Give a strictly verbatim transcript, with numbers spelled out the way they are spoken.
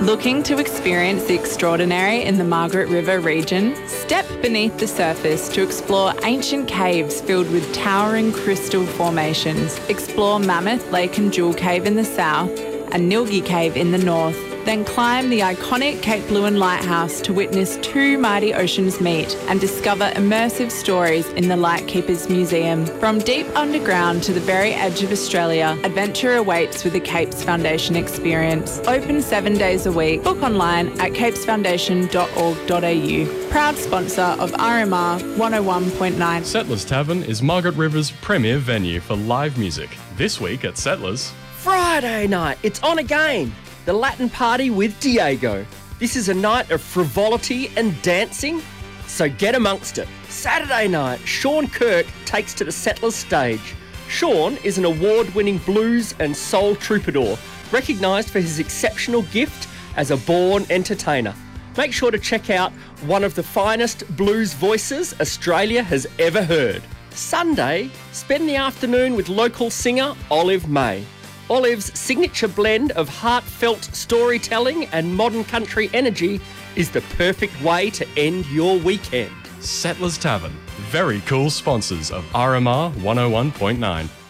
Looking to experience the extraordinary in the Margaret River region? Step beneath the surface to explore ancient caves filled with towering crystal formations. Explore Mammoth Lake and Jewel Cave in the south and Nilgi Cave in the north. Then climb the iconic Cape Leeuwin Lighthouse to witness two mighty oceans meet and discover immersive stories in the Lightkeepers Museum. From deep underground to the very edge of Australia, adventure awaits with the Capes Foundation experience. Open seven days a week. Book online at capes foundation dot org dot a u. Proud sponsor of R M R one oh one point nine. Settlers Tavern is Margaret River's premier venue for live music. This week at Settlers. Friday night, it's on again. The Latin Party with Diego. This is a night of frivolity and dancing, so get amongst it. Saturday night, Sean Kirk takes to the Settlers stage. Sean is an award-winning blues and soul troubadour, recognised for his exceptional gift as a born entertainer. Make sure to check out one of the finest blues voices Australia has ever heard. Sunday, spend the afternoon with local singer Olive May. Olive's signature blend of heartfelt storytelling and modern country energy is the perfect way to end your weekend. Settlers Tavern, very cool sponsors of R M R one oh one point nine.